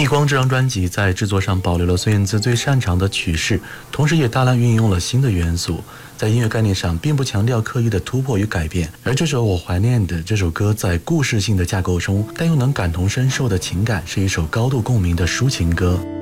逆光这张专辑在制作上保留了孙燕姿最擅长的曲式，同时也大量运用了新的元素，在音乐概念上并不强调刻意的突破与改变。而这首我怀念的这首歌在故事性的架构中，但又能感同身受的情感，是一首高度共鸣的抒情歌。